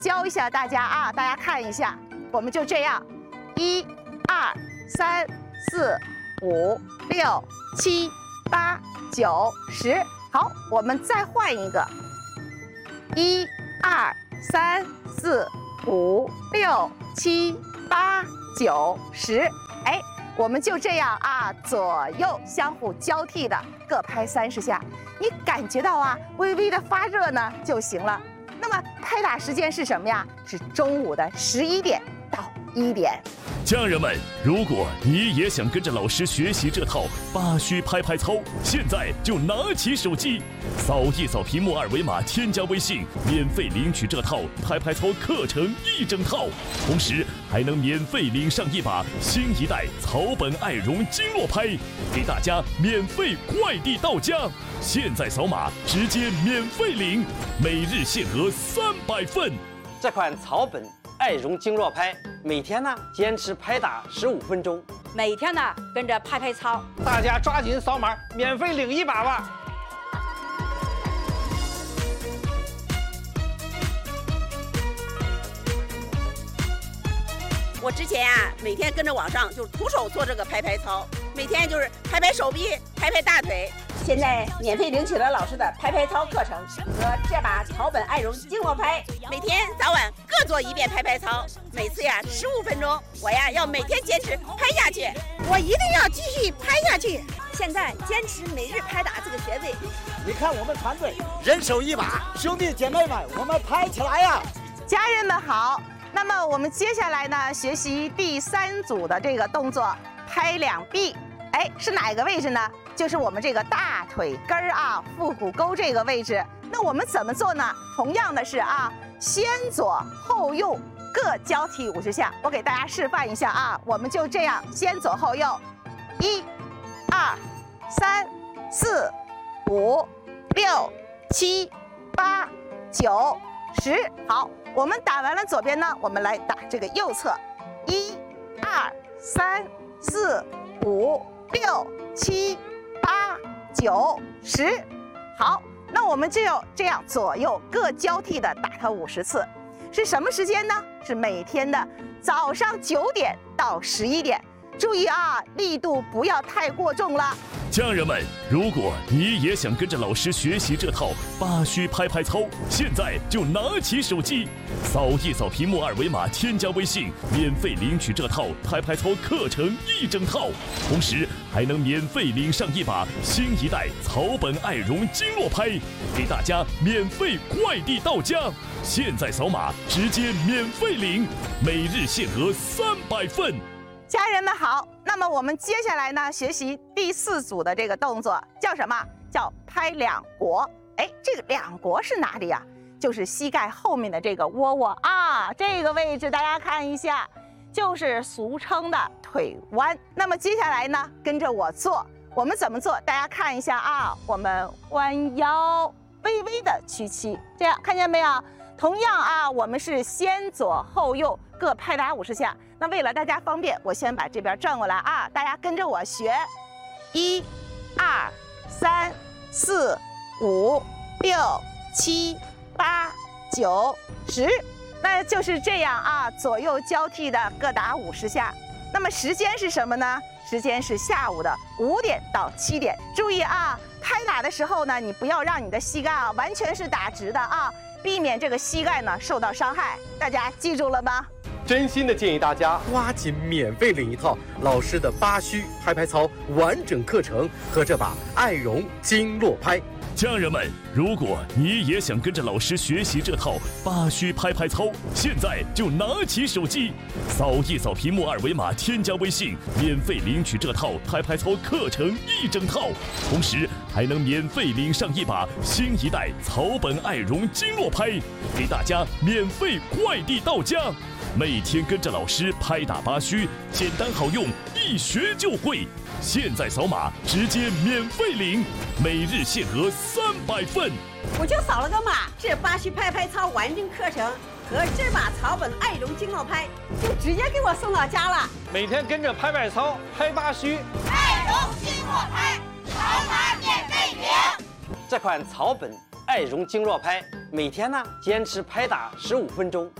教一下大家啊，大家看一下，我们就这样，1、2、3、4、5、6、7、8、9、10。好，我们再换一个，1、2、3、4、5、6、7、8、9、10。哎，我们就这样啊，左右相互交替的各拍30下，你感觉到啊，微微的发热呢就行了。那么拍打时间是什么呀？是中午的11点到1点。 家人们，如果你也想跟着老师学习这套8虚拍拍操，现在就拿起手机，扫一扫屏幕2维码，添加微信，免费领取这套拍拍操课程1整套，同时还能免费领上一把新一代草本爱绒经络拍，给大家免费快递到家。现在扫码直接免费领，每日限额300份。 这款草本爱绒经络拍，每天呢坚持拍打15分钟， 每天呢跟着拍拍操， 大家抓紧扫码，免费领一把吧。 我之前每天跟着网上就是徒手做这个拍拍操，每天就是拍拍手臂、拍拍大腿。现在免费领取了老师的拍拍操课程和这把草本爱绒经络拍，每天早晚各做1遍拍拍操，每次15分钟。我要每天坚持拍下去，我一定要继续拍下去。现在坚持每日拍打这个穴位。 你看我们团队人手一把，兄弟姐妹们，我们拍起来呀！ 家人们好。那么我们接下来呢，学习第3组的这个动作，拍两臂。哎，是哪个位置呢？就是我们这个大腿根儿啊，腹股沟这个位置。那我们怎么做呢？同样的是啊，先左后右各交替50下。我给大家示范一下啊，我们就这样，先左后右，1、2、3、4、5、6、7、8、9、10。好，我们打完了左边呢，我们来打这个右侧，1、2、3、4、5、6、7、8、9、10。好，那我们就这样左右各交替的打它50次。是什么时间呢？是每天的早上9点到11点。注意啊，力度不要太过重了。 家人们，如果你也想跟着老师学习这套8虚拍拍操，现在就拿起手机，扫一扫屏幕2维码，添加微信，免费领取这套拍拍操课程1整套，同时还能免费领上一把新一代草本爱绒经络拍，给大家免费快递到家。现在扫码直接免费领，每日限额300份。 家人们好，那么我们接下来呢，学习第4组的这个动作，叫什么？叫拍两国。哎，这个两国是哪里呀？就是膝盖后面的这个窝窝啊，这个位置大家看一下，就是俗称的腿弯。那么接下来呢，跟着我做，我们怎么做？大家看一下啊，我们弯腰，微微的屈膝，这样看见没有？同样啊，我们是先左后右各拍打50下。那为了大家方便，我先把这边转过来啊，大家跟着我学，1、2、3、4、5、6、7、8、9、10，那就是这样啊，左右交替的各打50下。那么时间是什么呢？时间是下午的5点到7点。注意啊，拍打的时候呢，你不要让你的膝盖啊完全是打直的啊，避免这个膝盖呢受到伤害。大家记住了吗？ 真心的建议大家抓紧免费领一套老师的8虚拍拍操完整课程和这把爱绒经络拍。 家人们，如果你也想跟着老师学习这套8虚拍拍操，现在就拿起手机，扫一扫屏幕2维码，添加微信，免费领取这套拍拍操课程1整套，同时还能免费领上一把新一代草本爱绒经络拍，给大家免费快递到家。每天跟着老师拍打8虚，简单好用，一学就会。现在扫码直接免费领，每日限额300份。 我就扫了个码，这8虚拍拍操完整课程和这把草本爱绒经络拍就直接给我送到家了。 每天跟着拍拍操，拍8虚， 爱绒经络拍，扫码免费领。 这款草本爱绒经络拍， 每天呢坚持拍打15分钟。